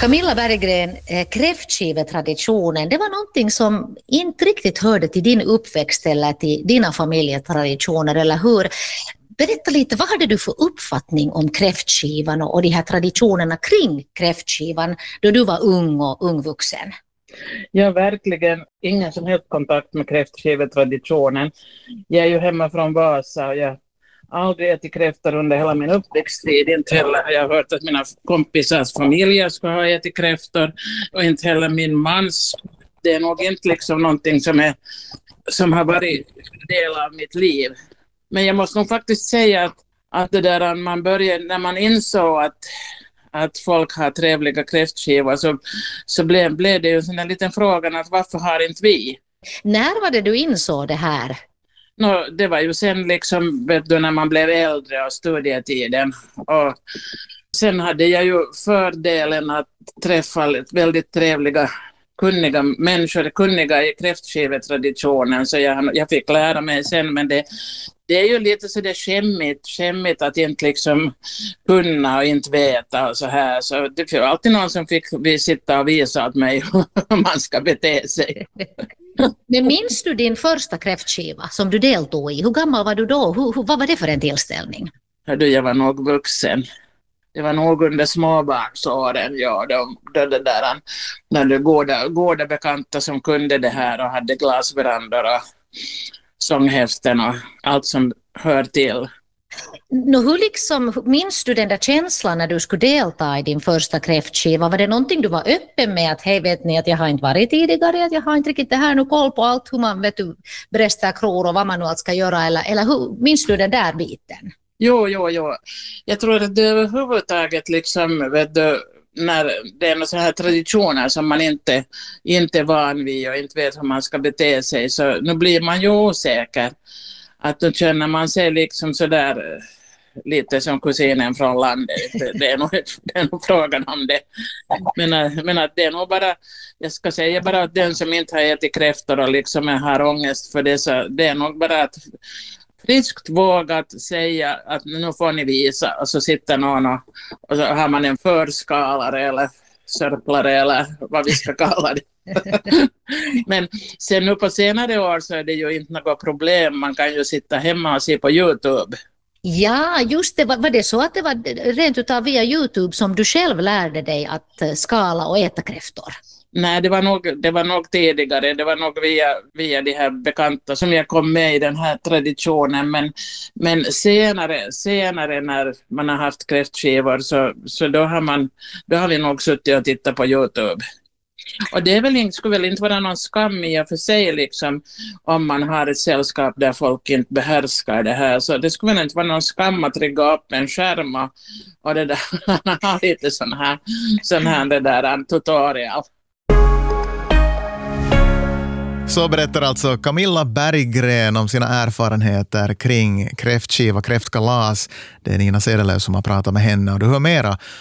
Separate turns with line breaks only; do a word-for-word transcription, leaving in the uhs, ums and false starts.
Camilla Berggren, eh, kräftskivetraditionen, det var någonting som inte riktigt hörde till din uppväxt eller till dina familjetraditioner, eller hur? Berätta lite, vad hade du för uppfattning om kräftskivan och de här traditionerna kring kräftskivan då du var ung och ungvuxen?
Jag har verkligen ingen som helst kontakt med kräftskivetraditionen. Jag är ju hemma från Vasa och jag aldrig ätit kräftor under hela min uppväxttid. Inte heller har jag hört att mina kompisars familjer ska ha ätit kräftor, och inte heller min mans. Det är nog inte liksom någonting som, är, som har varit del av mitt liv. Men jag måste nog faktiskt säga att, att det där man började, när man insåg att, att folk har trevliga kräftskivor, så, så blev, blev det ju en sån där liten fråga att varför har inte vi?
När var det du insåg det här?
No, det var ju sen liksom, vet du, när man blev äldre och studietiden. Och sen hade jag ju fördelen att träffa väldigt trevliga, kunniga människor, kunniga i kräftskivetraditionen, så jag, jag fick lära mig sen, men det, det är ju lite så det skämmigt, skämmigt att inte liksom kunna och inte veta och så här. Så det var alltid någon som fick vi sitta och visa åt mig hur man ska bete sig.
Men minns du din första kräftskiva som du deltog i? Hur gammal var du då? Hur, hur, vad var det för en tillställning?
Hördu, jag var nog vuxen. Det var nog under småbarnsåren, ja, då, då det där, när det gårda, gårda bekanta som kunde det här och hade glasverandor och sånghäften och allt som hör till.
Nå, hur liksom, minns du den där känslan när du skulle delta i din första kräftskiva? Var det någonting du var öppen med, att hej, vet ni att jag har inte varit tidigare, att jag har inte riktigt det här nu koll på allt, hur man vet du, brästar kror och vad man nu allt ska göra, eller, eller hur, minns du den där biten?
Jo, jo, jo. Jag tror att det överhuvudtaget liksom, vet du, när det är några så här traditioner som man inte, inte är van vid och inte vet hur man ska bete sig, så nu blir man ju osäker. Att då känner man sig liksom sådär lite som kusinen från landet. Det är nog, det är nog frågan om det. Men, men att det är nog bara, jag ska säga bara att den som inte har ätit kräftor och liksom har ångest för det, så det är nog bara att friskt vågat säga att nu får ni visa, och så sitter någon och, och så har man en förskalare eller sörplare eller vad vi ska kalla det. Men sen nu på senare år så är det ju inte något problem. Man kan ju sitta hemma och se på YouTube.
Ja, just det. Var, var det så att det var rent utav via YouTube som du själv lärde dig att skala och äta kräftor?
Nej, det var nog, det var nog tidigare. Det var nog via, via de här bekanta som jag kom med i den här traditionen. Men, men senare, senare när man har haft kräftskivor, så, så då, har man, då har vi nog suttit och tittat på YouTube. Och det är väl inte, skulle väl inte vara någon skam i och för sig liksom, om man har ett sällskap där folk inte behärskar det här. Så det skulle väl inte vara någon skam att rigga upp en skärm och, och det där, ha lite sån här, sån här det där, en tutorial.
Så berättar alltså Camilla Berggren om sina erfarenheter kring kräftskiva, kräftkalas. Det är Nina Sedelöv som har pratat med henne, och du hör mera